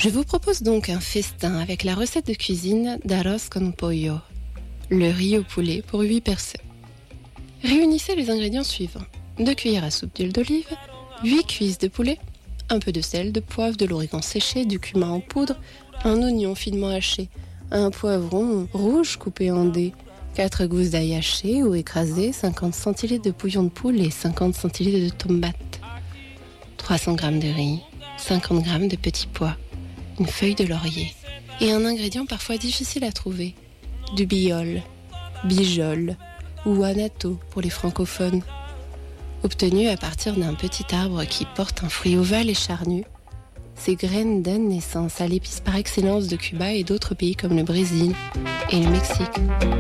Je vous propose donc un festin avec la recette de cuisine d'arroz con pollo, le riz au poulet pour 8 personnes. Réunissez les ingrédients suivants. 2 cuillères à soupe d'huile d'olive, 8 cuisses de poulet, un peu de sel, de poivre, de l'origan séché, du cumin en poudre, un oignon finement haché, un poivron rouge coupé en dés, 4 gousses d'ail hachées ou écrasées, 50 centilitres de bouillon de poule et 50 centilitres de tomates, 300 g de riz, 50 g de petits pois, une feuille de laurier et un ingrédient parfois difficile à trouver, du biol, bijol ou anato pour les francophones, obtenu à partir d'un petit arbre qui porte un fruit ovale et charnu. Ces graines donnent naissance à l'épice par excellence de Cuba et d'autres pays comme le Brésil et le Mexique.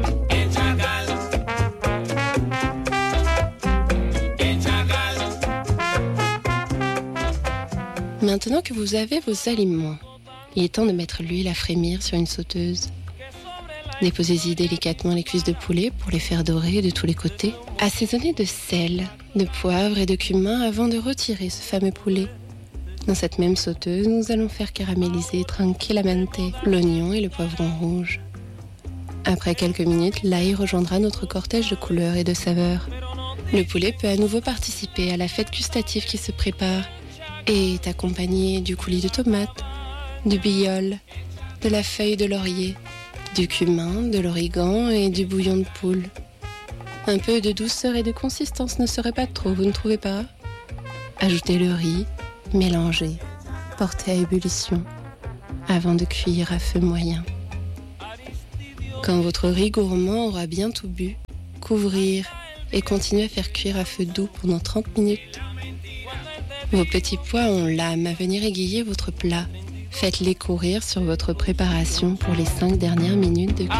Maintenant que vous avez vos aliments, il est temps de mettre l'huile à frémir sur une sauteuse. Déposez-y délicatement les cuisses de poulet pour les faire dorer de tous les côtés. Assaisonnez de sel, de poivre et de cumin avant de retirer ce fameux poulet. Dans cette même sauteuse, nous allons faire caraméliser tranquillamente l'oignon et le poivron rouge. Après quelques minutes, l'ail rejoindra notre cortège de couleurs et de saveurs. Le poulet peut à nouveau participer à la fête gustative qui se prépare et est accompagné du coulis de tomates, du biol, de la feuille de laurier, du cumin, de l'origan et du bouillon de poule. Un peu de douceur et de consistance ne serait pas trop, vous ne trouvez pas ? Ajoutez le riz, mélangez, portez à ébullition avant de cuire à feu moyen. Quand votre riz gourmand aura bien tout bu, couvrir et continuer à faire cuire à feu doux pendant 30 minutes. Vos petits pois ont l'âme à venir égayer votre plat. Faites-les courir sur votre préparation pour les 5 dernières minutes de cuisson.